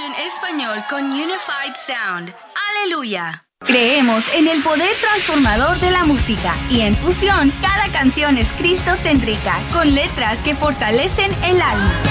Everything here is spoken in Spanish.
en español con Unified Sound. ¡Aleluya! Creemos en el poder transformador de la música y en Fusión cada canción es cristocéntrica, con letras que fortalecen el alma.